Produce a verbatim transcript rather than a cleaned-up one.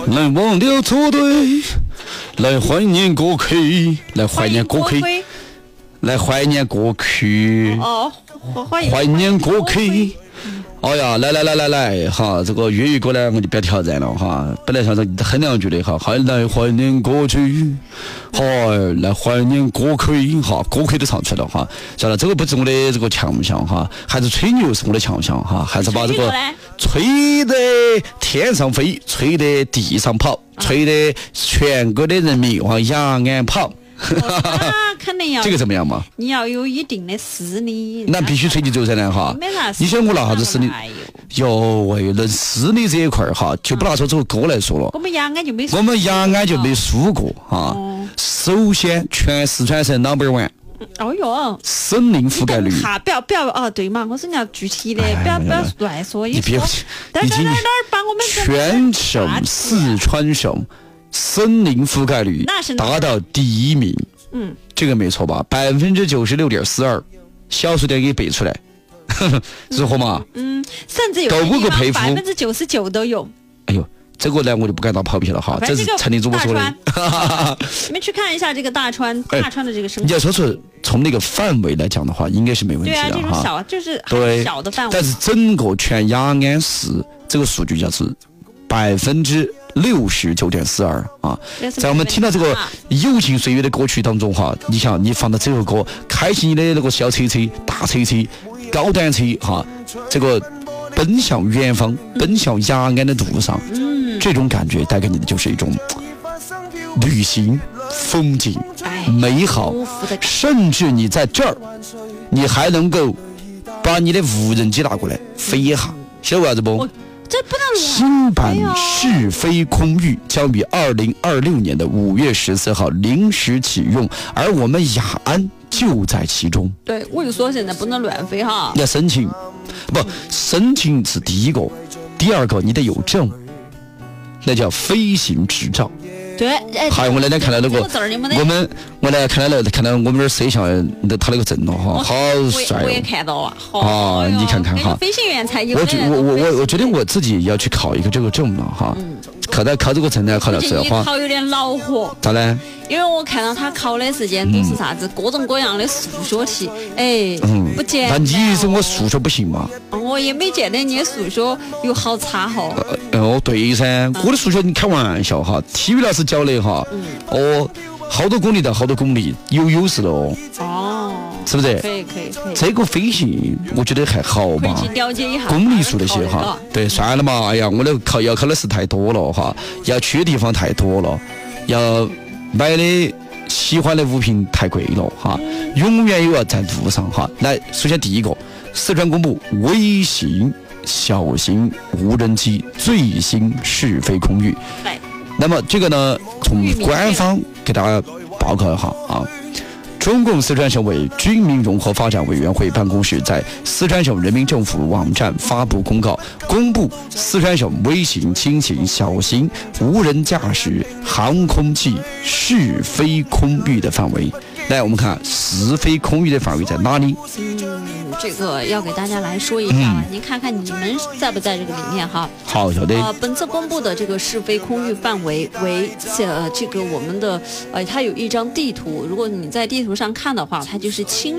来忘掉错对，来怀念过去，来怀念过去，来怀念过去， 哦， 怀念过去。哎呀，来来来来来哈，这个粤语歌呢，我就不要挑战了哈。本来想着哼两句的哈，还来怀念过去，好来怀念过去哈，过去都唱出来了哈。晓得这个不是我的这个强项哈，还是吹牛是我的强项哈，还是把这个吹得天上飞，吹得地上跑，吹得全国的人民往扬安跑。 那肯定要这个怎么样嘛？ 你要有一定的实力， 那必须吹起走噻呢哈。你想我拿啥子实力？哟喂，论实力这一块哈，就不拿出这个歌来说了。 我们雅安就没， 我们雅安就没输过哈。首先，全四川省 number one。 哦哟， 森林覆盖率。 哈，不要不要哦，对嘛，我是要具体的，不要不要乱说。 你别， 已经把我们全省四川省。森林覆盖率达到第一名， 嗯， 这个没错吧？百分之九十六点四二，小数点给背出来，如何嘛？ 嗯，甚至有都个佩服， 百分之九十九都有。 哎呦，这个呢我就不敢打跑屁了哈，这是陈立主播说的。 你们去看一下这个大川，大川的这个生。 你要说出从那个范围来讲的话，应该是没问题的哈。 对啊，这种小就是很小的范围。 但是整个全雅安市这个数据就是百分之。六十九点四二啊，在我们听到这个友情岁月的歌曲当中哈，你想你放到这首歌，开心的那个小车车、大车车、高端车哈，这个奔向远方、奔向雅安的路上， 嗯， 这种感觉带给你的就是一种旅行、风景、美好，甚至你在这儿，你还能够把你的无人机拿过来飞一下，晓得为啥子不？ 这不能新版是非空域将于二零二六年的五月十四号零时启用，而我们雅安就在其中。 对，我就说现在不能乱飞哈。 要申请，不申请是第一个，第二个你得有证，那叫飞行执照。 对， 还有我来来看到那个，我们我来看到了，看到我们这儿摄像的他那个证了哈，好帅哦！ 我也看到啊， 啊，你看看哈， 飞行员才有。 我觉我我我我觉得我自己要去考一个这个证了哈，考到考这个证呢，考到是话。考有点恼火。 咋呢？ 因为我看到他考的时间都是啥子各种各样的数学题，哎，嗯，不简单。 那你说我数学不行吗？ 我也没见得你的数学有好差哈。 哦，对噻，我的数学你开玩笑哈，体育老师教的哈，哦，好多公里到好多公里有优势了哦。 哦， 是不是？ 可以可以可以。 这个飞行我觉得还好嘛。 可以去了解一下公里数那些哈。对，算了嘛，哎呀，我的考要考的事太多了哈，要去的地方太多了，要买的喜欢的物品太贵了哈，永远有要在路上哈。来，首先第一个，四川公布微型小型无人机最新试飞空域。 对。 那么这个呢，从官方给大家报告一下啊。中共四川省委军民融合发展委员会办公室在四川省人民政府网站发布公告，公布四川省微型、轻型、小型无人驾驶航空器试飞空域的范围。来，我们看试飞空域的范围在哪里？ 嗯，这个要给大家来说一下，嗯、您看看你们在不在这个里面哈？ 好，晓得。 呃，本次公布的这个试飞空域范围为呃这个我们的呃，它有一张地图，如果你在地图上看的话，它就是轻。